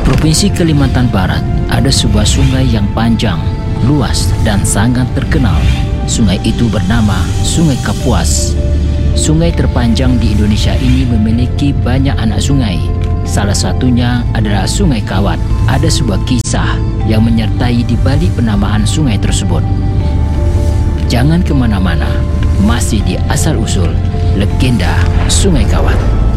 Provinsi Kalimantan Barat ada sebuah sungai yang panjang, luas, dan sangat terkenal. Sungai itu bernama Sungai Kapuas. Sungai terpanjang di Indonesia ini memiliki banyak anak sungai. Salah satunya adalah Sungai Kawat. Ada sebuah kisah yang menyertai di balik penamaan sungai tersebut. Jangan kemana-mana, masih di asal-usul legenda Sungai Kawat.